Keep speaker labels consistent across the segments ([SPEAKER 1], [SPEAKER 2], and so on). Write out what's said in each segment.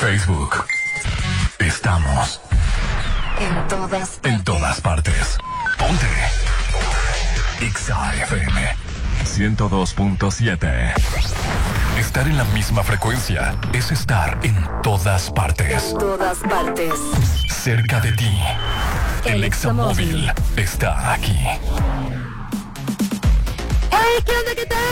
[SPEAKER 1] Facebook. Estamos en todas partes. Ponte Exa FM 102.7. Estar en la misma frecuencia es estar en todas partes.
[SPEAKER 2] En todas partes.
[SPEAKER 1] Cerca de ti. El Examóvil está aquí.
[SPEAKER 2] ¡Hey! ¿Qué onda? ¿Qué tal?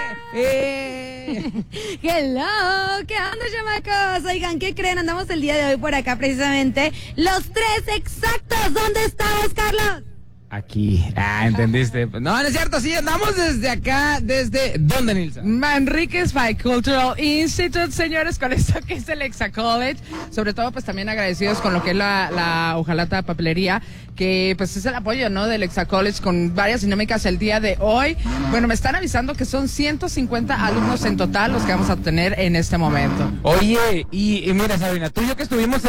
[SPEAKER 2] Hello, ¿qué onda, chamacos? Oigan, ¿qué creen? Andamos el día de hoy por acá precisamente. Los tres exactos. ¿Dónde estamos, Carlos?
[SPEAKER 3] Aquí. ¿Entendiste? No, no es cierto, sí, andamos desde acá, ¿desde dónde, Nilsa?
[SPEAKER 4] Manríquez Bicultural Institute, señores, con esto que es el Exa College. Sobre todo, pues también agradecidos con lo que es la hojalata papelería, que pues es el apoyo, ¿no? Del Exa College con varias dinámicas el día de hoy. Bueno, me están avisando que son 150 alumnos en total los que vamos a tener en este momento.
[SPEAKER 3] Oye, y mira, Sabrina, tú y yo que estuvimos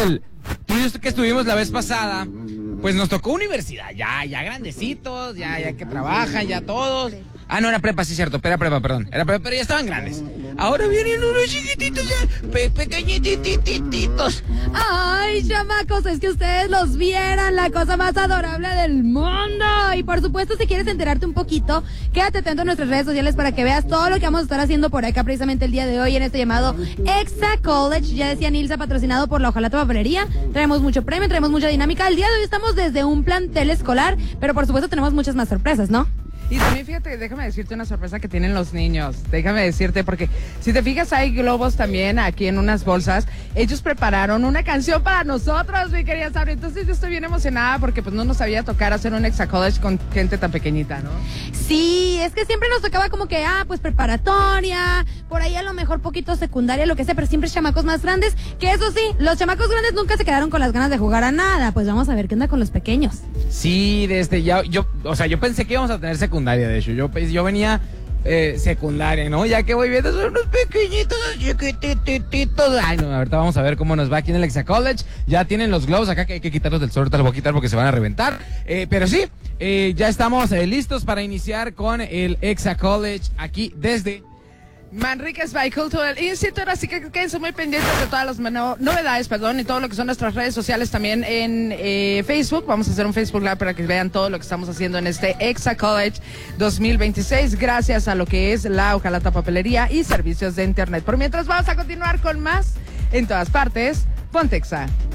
[SPEAKER 3] la vez pasada, pues nos tocó universidad, ya grandecitos, ya que trabajan, ya todos. Ah, no, era prepa, sí, cierto, era prepa, perdón. Era prepa, pero ya estaban grandes. Ahora vienen unos chiquititos ya, pequeñititos.
[SPEAKER 2] Ay, chamacos, es que ustedes los vieran, la cosa más adorable del mundo. Y por supuesto, si quieres enterarte un poquito, quédate atento a nuestras redes sociales para que veas todo lo que vamos a estar haciendo por acá precisamente el día de hoy en este llamado Exa College. Ya decía Nilsa, patrocinado por la hojalata papelería. Traemos mucho premio, traemos mucha dinámica. El día de hoy estamos desde un plantel escolar, pero por supuesto tenemos muchas más sorpresas, ¿no?
[SPEAKER 4] Y también fíjate, déjame decirte una sorpresa que tienen los niños. Déjame decirte, porque si te fijas hay globos también aquí en unas bolsas. Ellos prepararon una canción para nosotros, mi querida Sabri. Entonces yo estoy bien emocionada porque pues no nos sabía tocar hacer un Exa College con gente tan pequeñita, ¿no?
[SPEAKER 2] Sí, es que siempre nos tocaba como que, pues preparatoria, por ahí a lo mejor poquito secundaria, lo que sea, pero siempre chamacos más grandes, que eso sí, los chamacos grandes nunca se quedaron con las ganas de jugar a nada. Pues vamos a ver qué onda con los pequeños.
[SPEAKER 3] Sí, desde ya, yo pensé que íbamos a tener secundaria, de hecho, yo venía secundaria, ¿no? Ya que voy viendo, son unos pequeñitos, chiquitititos. Ay, no, ahorita vamos a ver cómo nos va aquí en el Exa College. Ya tienen los globos acá que hay que quitarlos del sol, ahorita los voy a quitar porque se van a reventar. Pero sí, ya estamos listos para iniciar con el Exa College aquí desde
[SPEAKER 4] Manríquez Bicultural Institute, así que quédense muy pendientes de todas las novedades, y todo lo que son nuestras redes sociales también en Facebook. Vamos a hacer un Facebook Live para que vean todo lo que estamos haciendo en este Exa College 2026, gracias a lo que es la hojalata papelería y servicios de internet. Por mientras vamos a continuar con más en todas partes. Ponte Exa.